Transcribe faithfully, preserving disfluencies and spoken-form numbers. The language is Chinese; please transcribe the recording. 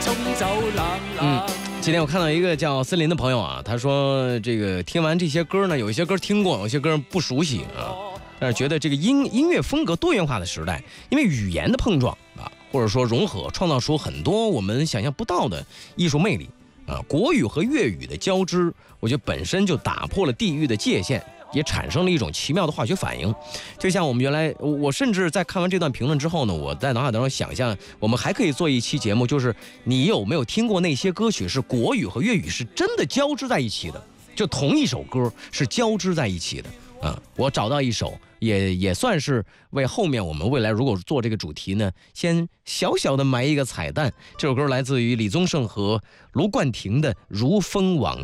冲走冷冷。 嗯，今天我看到一个叫森林的朋友啊，他说这个听完这些歌呢，有一些歌听过，有些歌不熟悉啊，但是觉得这个音音乐风格多元化的时代，因为语言的碰撞啊，或者说融合，创造出很多我们想象不到的艺术魅力啊。国语和粤语的交织，我觉得本身就打破了地域的界限。也产生了一种奇妙的化学反应，就像我们原来，我甚至在看完这段评论之后呢，我在脑海当中想象，我们还可以做一期节目，就是你有没有听过那些歌曲是国语和粤语是真的交织在一起的，就同一首歌是交织在一起的啊！我找到一首，也也算是为后面我们未来如果做这个主题呢，先小小的埋一个彩蛋。这首歌来自于李宗盛和卢冠廷的《如风往》。